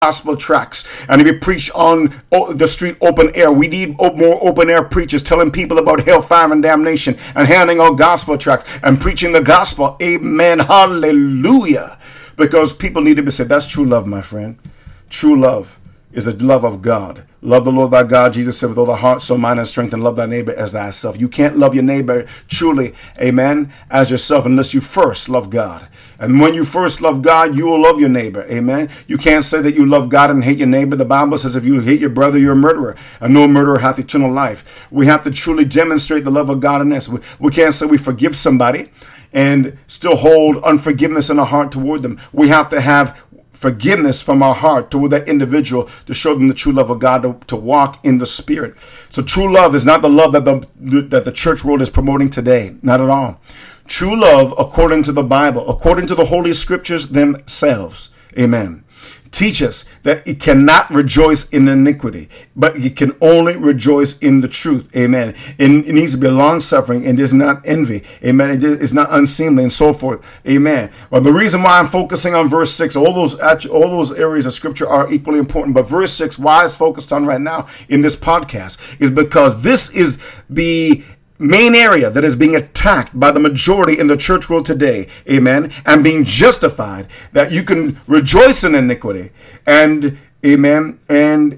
gospel tracts, and if you preach on the street open air, we need more open air preachers telling people about hellfire and damnation and handing out gospel tracts and preaching the gospel. Amen. Hallelujah. Because people need to be saved. That's true love, my friend. True love is the love of God. Love the Lord thy God, Jesus said, with all the heart, soul, mind, and strength, and love thy neighbor as thyself. You can't love your neighbor truly, amen, as yourself unless you first love God. And when you first love God, you will love your neighbor, amen. You can't say that you love God and hate your neighbor. The Bible says if you hate your brother, you're a murderer, and no murderer hath eternal life. We have to truly demonstrate the love of God in us. We can't say we forgive somebody and still hold unforgiveness in our heart toward them. We have to have forgiveness from our heart toward that individual to show them the true love of God, to walk in the Spirit. So true love is not the love that the church world is promoting today. Not at all. True love, according to the Bible, according to the Holy Scriptures themselves, amen, teach us that it cannot rejoice in iniquity, but it can only rejoice in the truth. Amen. It needs to be long-suffering and is not envy. Amen. It is not unseemly and so forth. Amen. Well, the reason why I'm focusing on verse 6, all those areas of scripture are equally important, but verse 6, why it's focused on right now in this podcast, is because this is the main area that is being attacked by the majority in the church world today, amen, and being justified, that you can rejoice in iniquity and, amen, and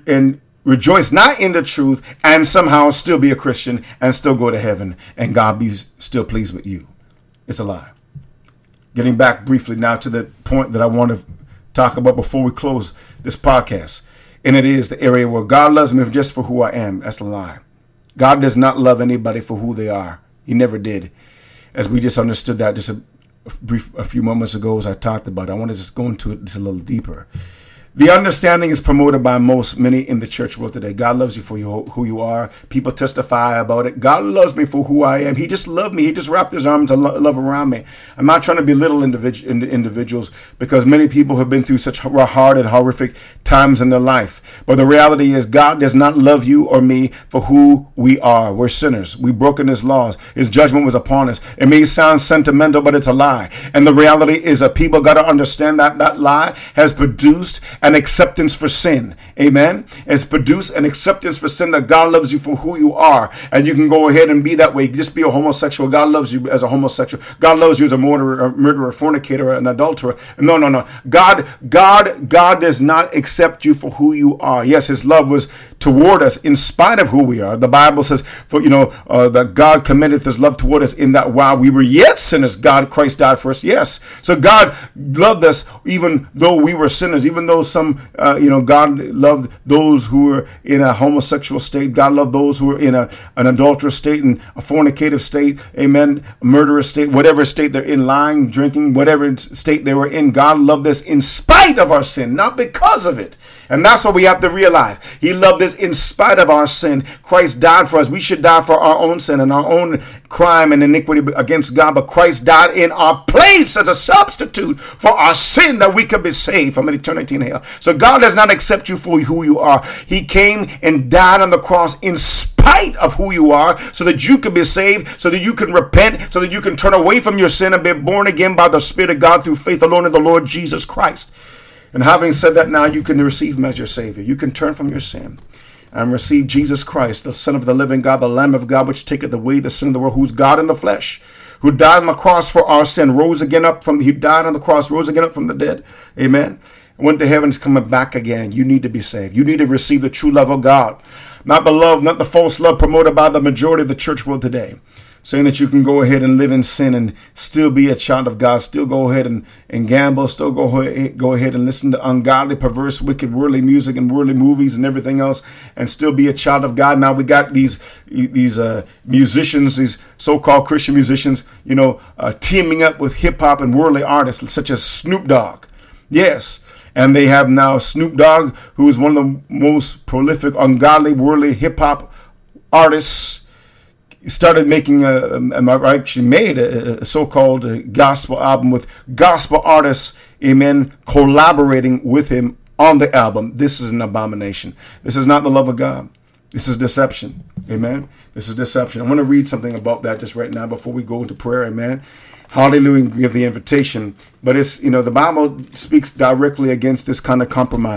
rejoice not in the truth and somehow still be a Christian and still go to heaven and God be still pleased with you. It's a lie. Getting back briefly now to the point that I want to talk about before we close this podcast, and it is the area where God loves me just for who I am. That's a lie. God does not love anybody for who they are. He never did. As we just understood that just a few moments ago as I talked about it. I want to just go into it just a little deeper. The understanding is promoted by many in the church world today. God loves you for who you are. People testify about it. God loves me for who I am. He just loved me. He just wrapped his arms of love around me. I'm not trying to belittle individuals because many people have been through such hard and horrific times in their life. But the reality is God does not love you or me for who we are. We're sinners. We've broken his laws. His judgment was upon us. It may sound sentimental, but it's a lie. And the reality is that people got to understand that that lie has produced an acceptance for sin. Amen. It's produced an acceptance for sin, that God loves you for who you are. And you can go ahead and be that way. Just be a homosexual. God loves you as a homosexual. God loves you as a murderer, fornicator, an adulterer. No. God does not accept you for who you are. Yes, his love was toward us in spite of who we are. The Bible says, that God commendeth his love toward us in that while we were yet sinners, Christ died for us. Yes. So God loved us even though we were sinners, even though God loved those who were in a homosexual state. God loved those who were in an adulterous state and a fornicative state. Amen. A murderous state, whatever state they're in, lying, drinking, whatever state they were in. God loved us in spite of our sin, not because of it. And that's what we have to realize. He loved us in spite of our sin. Christ died for us. We should die for our own sin and our own crime and iniquity against God. But Christ died in our place as a substitute for our sin, that we could be saved from an eternity in hell. So God does not accept you for who you are. He came and died on the cross in spite of who you are, so that you can be saved, so that you can repent, so that you can turn away from your sin and be born again by the Spirit of God through faith alone in the Lord Jesus Christ. And having said that, now you can receive him as your Savior. You can turn from your sin and receive Jesus Christ, the Son of the living God, the Lamb of God, which taketh away the sin of the world, who's God in the flesh, who died on the cross for our sin, he died on the cross, rose again up from the dead. Amen. Went to heaven, is coming back again. You need to be saved. You need to receive the true love of God. Not the love, not the false love promoted by the majority of the church world today, saying that you can go ahead and live in sin and still be a child of God, still go ahead and gamble, still go ahead and listen to ungodly, perverse, wicked, worldly music and worldly movies and everything else, and still be a child of God. Now we got these musicians, these so-called Christian musicians, teaming up with hip-hop and worldly artists such as Snoop Dogg. Yes. And they have now Snoop Dogg, who is one of the most prolific, ungodly, worldly hip-hop artists. He started making made a so-called gospel album with gospel artists, amen, collaborating with him on the album. This is an abomination. This is not the love of God. This is deception. Amen. This is deception. I want to read something about that just right now before we go into prayer. Amen. Hallelujah. Give the invitation. But it's, the Bible speaks directly against this kind of compromise.